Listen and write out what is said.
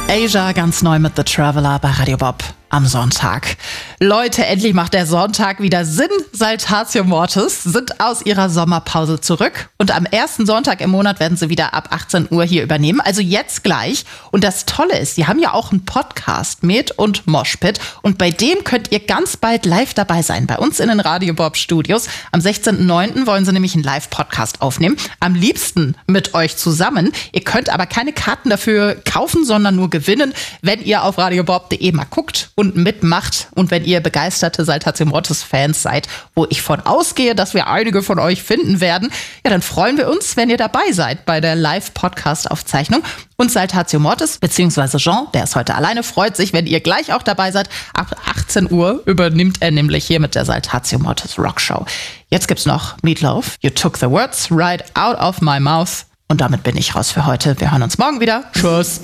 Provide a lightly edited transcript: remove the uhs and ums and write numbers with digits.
Asia ganz neu mit The Traveler bei Radio Bob am Sonntag. Leute, endlich macht der Sonntag wieder Sinn. Saltatio Mortis sind aus ihrer Sommerpause zurück und am ersten Sonntag im Monat werden sie wieder ab 18 Uhr hier übernehmen. Also jetzt gleich. Und das Tolle ist, sie haben ja auch einen Podcast, Med und Moshpit. Und bei dem könnt ihr ganz bald live dabei sein. Bei uns in den Radio Bob Studios. Am 16.09. wollen sie nämlich einen Live-Podcast aufnehmen. Am liebsten mit euch zusammen. Ihr könnt aber keine Karten dafür kaufen, sondern nur gewinnen, wenn ihr auf radiobob.de mal guckt und mitmacht und wenn ihr begeisterte Saltatio Mortis-Fans seid, wo ich von ausgehe, dass wir einige von euch finden werden, ja, dann freuen wir uns, wenn ihr dabei seid bei der Live-Podcast-Aufzeichnung. Und Saltatio Mortis, beziehungsweise Jean, der ist heute alleine, freut sich, wenn ihr gleich auch dabei seid. Ab 18 Uhr übernimmt er nämlich hier mit der Saltatio Mortis Rockshow. Jetzt gibt's noch Meatloaf, You Took the Words Right Out of My Mouth. Und damit bin ich raus für heute. Wir hören uns morgen wieder. Tschüss.